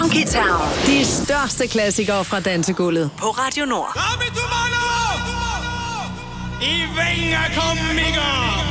Funky Town. De største klassikere fra dansegulvet på Radio Nord. Kom i venga, kom igång!